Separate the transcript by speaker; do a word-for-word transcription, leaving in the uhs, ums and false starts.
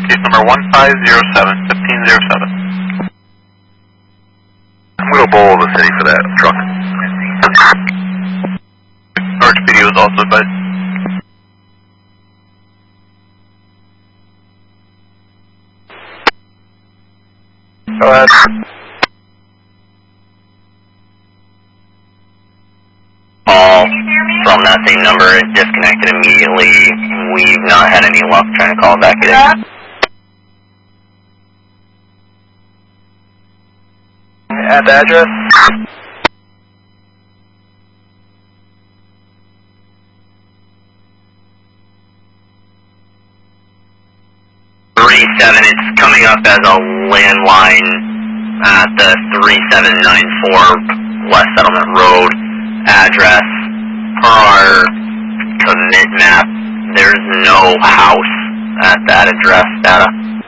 Speaker 1: Case number one five zero seven, fifteen zero seven.
Speaker 2: I'm going to bowl the city for that truck.
Speaker 1: R H P D was also advised.
Speaker 2: Go ahead.
Speaker 3: Call from that same number is disconnected immediately. We've not had any luck trying to call back in.
Speaker 2: At the address?
Speaker 3: three seven, it's coming up as a landline at the three seven nine four West Settlement Road address. Per our commit map, there's no house at that address data.